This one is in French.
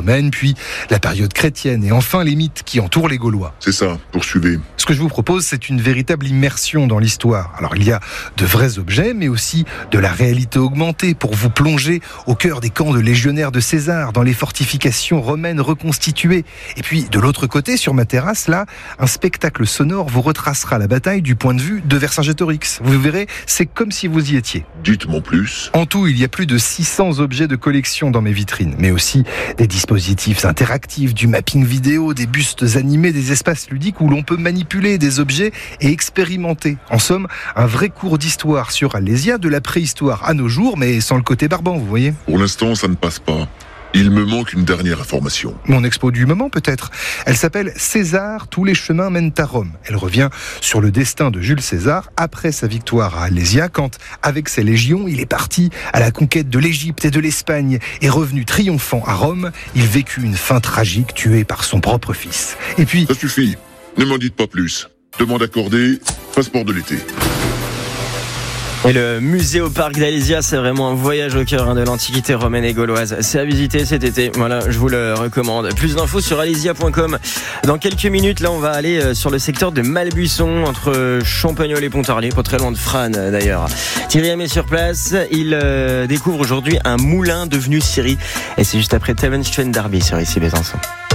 romaine, puis la période chrétienne et enfin les mythes qui entourent les Gaulois. C'est ça, poursuivez. Ce que je vous propose, c'est une véritable immersion dans l'histoire. Alors il y a de vrais objets, mais aussi de la réalité augmentée pour vous plonger au cœur des camps de légionnaires de César, dans les fortifications romaines reconstituées. Et puis de l'autre côté, sur ma terrasse, là, un spectacle sonore vous retracera la bataille du point de vue de Vercingétorix. Vous verrez, c'est comme si vous y étiez. Dites-moi plus. En tout, il y a plus de 600 objets de collection dans mes vitrines, mais aussi des dispositifs interactifs, du mapping vidéo, des bustes animés, des espaces ludiques où l'on peut manipuler des objets et expérimenter. En somme, un vrai cours d'histoire sur Alésia, de la préhistoire à nos jours, mais sans le côté barbant, vous voyez. Pour l'instant, ça ne passe pas. Il me manque une dernière information. Mon expo du moment, peut-être. Elle s'appelle « César, tous les chemins mènent à Rome ». Elle revient sur le destin de Jules César après sa victoire à Alésia, quand, avec ses légions, il est parti à la conquête de l'Égypte et de l'Espagne. Et revenu triomphant à Rome, il vécut une fin tragique, tué par son propre fils. Et puis... Ça suffit. Ne m'en dites pas plus. Demande accordée, passeport de l'été. Et le musée au parc d'Alésia, c'est vraiment un voyage au cœur de l'antiquité romaine et gauloise. C'est à visiter cet été. Voilà, je vous le recommande. Plus d'infos sur alésia.com. Dans quelques minutes, là, on va aller sur le secteur de Malbuisson, entre Champagnol et Pontarlier, pas très loin de Frasnes d'ailleurs. Thierry M est sur place. Il découvre aujourd'hui un moulin devenu scierie. Et c'est juste après Tevens Derby sur ici Besançon.